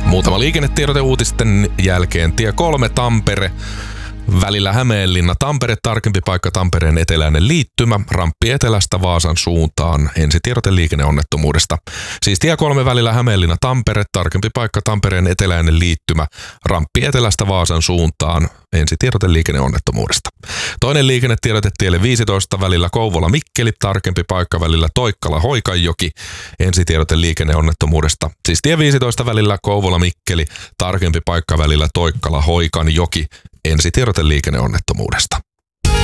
Muutama liikennetiedote uutisten jälkeen. Tie 3 Tampere. Välillä Hämeenlinna Tampere, tarkempi paikka Tampereen eteläinen liittymä, ramppi etelästä Vaasan suuntaan, ensitiedote liikenneonnettomuudesta. Siis tie 3 välillä Hämeenlinna Tampere, tarkempi paikka Tampereen eteläinen liittymä, ramppi etelästä Vaasan suuntaan, ensitiedote liikenneonnettomuudesta. Toinen liikennetiedote tielle 15 välillä Kouvola Mikkeli, tarkempi paikka välillä Toikkala Hoikanjoki, ensitiedote liikenneonnettomuudesta. Siis tie 15 välillä Kouvola Mikkeli, tarkempi paikka välillä Toikkala Hoikanjoki, ensitiedote liikenneonnettomuudesta.